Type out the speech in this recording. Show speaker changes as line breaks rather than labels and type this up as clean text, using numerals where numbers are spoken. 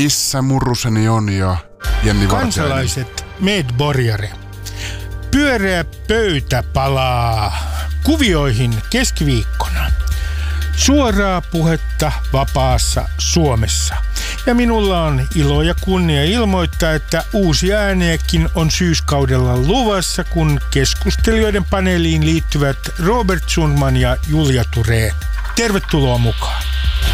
Missä murruseni on ja Jenni Vartiainen?
Kansalaiset medborgare. Pyöreä pöytä palaa kuvioihin keskiviikkona. Suoraa puhetta vapaassa Suomessa. Ja minulla on ilo ja kunnia ilmoittaa, että uusia ääniäkin on syyskaudella luvassa, kun keskustelijoiden paneeliin liittyvät Robert Sundman ja Julia Thuré. Tervetuloa mukaan.